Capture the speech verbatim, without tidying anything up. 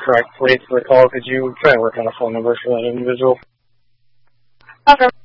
correct place for the call. Could you try and work on a phone number for that individual? Okay.